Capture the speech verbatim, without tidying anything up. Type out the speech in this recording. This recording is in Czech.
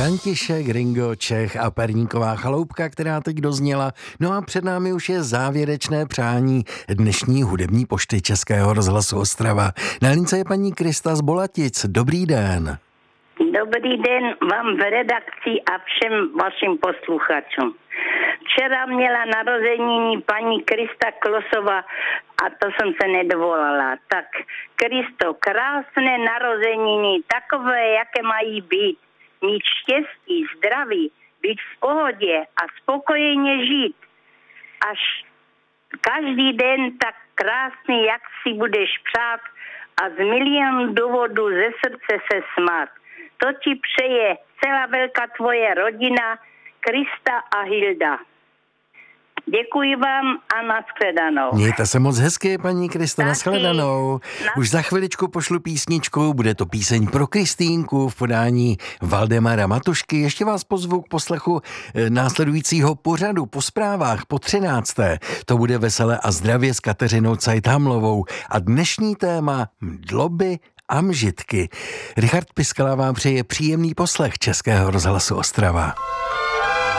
František Ringo, Čech a Perníková chaloupka, která teď dozněla. No a před námi už je závěrečné přání dnešní hudební pošty Českého rozhlasu Ostrava. Na lince je paní Krista z Bolatic. Dobrý den. Dobrý den vám v redakci a všem vašim posluchačům. Včera měla narozeniny paní Krista Klosova a to jsem se nedovolala. Tak Kristo, krásné narozeniny, takové, jaké mají být. Mít štěstí, zdraví, být v pohodě a spokojeně žít. Až každý den tak krásný, jak si budeš přát a z milion důvodů ze srdce se smát. To ti přeje celá velká tvoje rodina, Krista a Hilda. Děkuji vám a nashledanou. Mějte se moc hezky, paní Krista, nashledanou. Už za chviličku pošlu písničku, bude to píseň pro Kristýnku v podání Valdemara Matušky. Ještě vás pozvu k poslechu následujícího pořadu po zprávách po třinácté. To bude Veselé a zdravě s Kateřinou Cajthamlovou a dnešní téma mdloby a mžitky. Richard Piskala vám přeje příjemný poslech Českého rozhlasu Ostrava.